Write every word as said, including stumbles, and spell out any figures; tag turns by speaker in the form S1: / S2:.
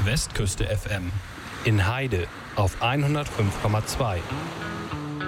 S1: Westküste F M. In Heide auf hundertfünf Komma zwei.